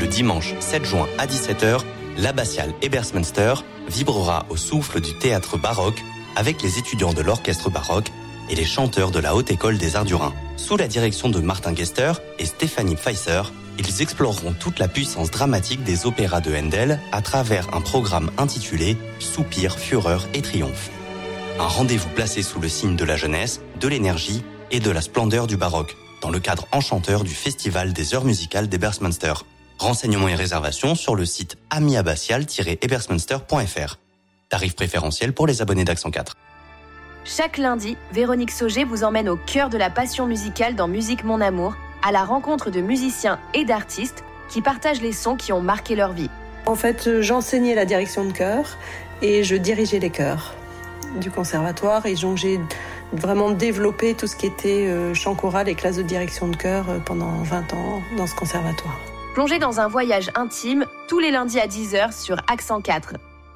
dimanche 7 juin à 17h, l'abbatiale Ebersmünster vibrera au souffle du théâtre baroque avec les étudiants de l'orchestre baroque et les chanteurs de la Haute École des Arts du Rhin. Sous la direction de Martin Gester et Stéphanie Pfeiffer, ils exploreront toute la puissance dramatique des opéras de Handel à travers un programme intitulé Soupir, Fureur et Triomphe. Un rendez-vous placé sous le signe de la jeunesse, de l'énergie et de la splendeur du baroque, dans le cadre enchanteur du Festival des Heures musicales d'Ebersmünster. Renseignements et réservations sur le site amiabbatial-ebersmünster.fr. Tarif préférentiel pour les abonnés d'Accent 4. Chaque lundi, Véronique Sauger vous emmène au cœur de la passion musicale dans Musique Mon Amour, à la rencontre de musiciens et d'artistes qui partagent les sons qui ont marqué leur vie. En fait, j'enseignais la direction de chœur et je dirigeais les chœurs du conservatoire et donc j'ai vraiment développé tout ce qui était chant choral et classe de direction de chœur pendant 20 ans dans ce conservatoire. Plongez dans un voyage intime tous les lundis à 10h sur Accent 4.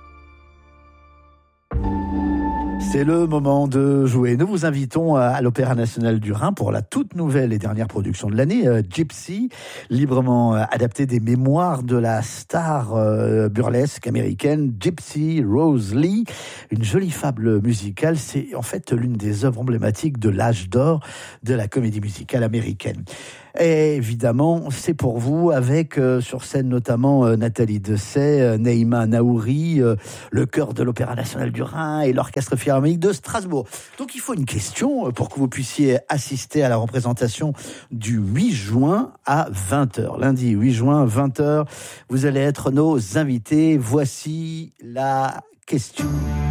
C'est le moment de jouer. Nous vous invitons à l'Opéra National du Rhin pour la toute nouvelle et dernière production de l'année, Gypsy, librement adaptée des mémoires de la star burlesque américaine Gypsy Rose Lee. Une jolie fable musicale, c'est en fait l'une des œuvres emblématiques de l'âge d'or de la comédie musicale américaine. Et évidemment, c'est pour vous avec sur scène notamment Nathalie Dessay, Neima Naouri, le chœur de l'Opéra National du Rhin et l'Orchestre Philharmonique de Strasbourg. Donc il faut une question pour que vous puissiez assister à la représentation du 8 juin à 20h. Lundi 8 juin, 20h, vous allez être nos invités. Voici la question.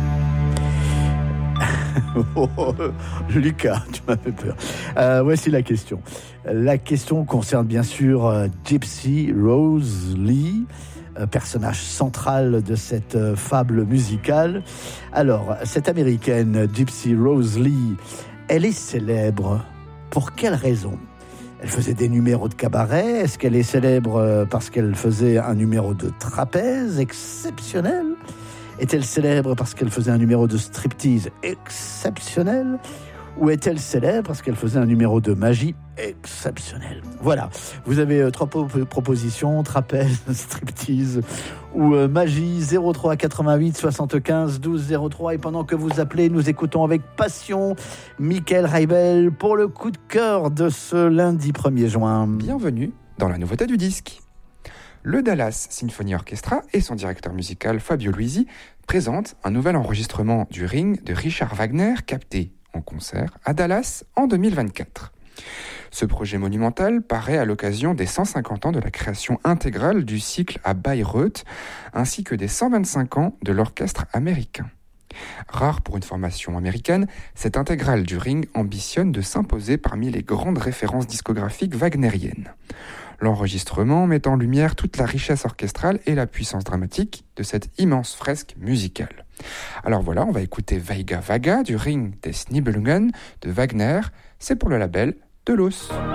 Oh, Lucas, tu m'as fait peur. Voici la question. La question concerne bien sûr Gypsy Rose Lee, personnage central de cette fable musicale. Alors, cette américaine Gypsy Rose Lee, elle est célèbre. Pour quelle raison ? Elle faisait des numéros de cabaret. Est-ce qu'elle est célèbre parce qu'elle faisait un numéro de trapèze exceptionnel ? Est-elle célèbre parce qu'elle faisait un numéro de striptease exceptionnel ? Ou est-elle célèbre parce qu'elle faisait un numéro de magie exceptionnel ? Voilà, vous avez 3 propositions, trapèze, striptease ou magie. 03 88 75 12 03. Et pendant que vous appelez, nous écoutons avec passion Michael Reibel pour le coup de cœur de ce lundi 1er juin. Bienvenue dans la nouveauté du disque. Le Dallas Symphony Orchestra et son directeur musical Fabio Luisi présentent un nouvel enregistrement du Ring de Richard Wagner capté en concert à Dallas en 2024. Ce projet monumental paraît à l'occasion des 150 ans de la création intégrale du cycle à Bayreuth ainsi que des 125 ans de l'orchestre américain. Rare pour une formation américaine, cette intégrale du Ring ambitionne de s'imposer parmi les grandes références discographiques wagnériennes. L'enregistrement met en lumière toute la richesse orchestrale et la puissance dramatique de cette immense fresque musicale. Alors voilà, on va écouter Veiga Vaga du Ring des Nibelungen de Wagner, c'est pour le label de l'Os.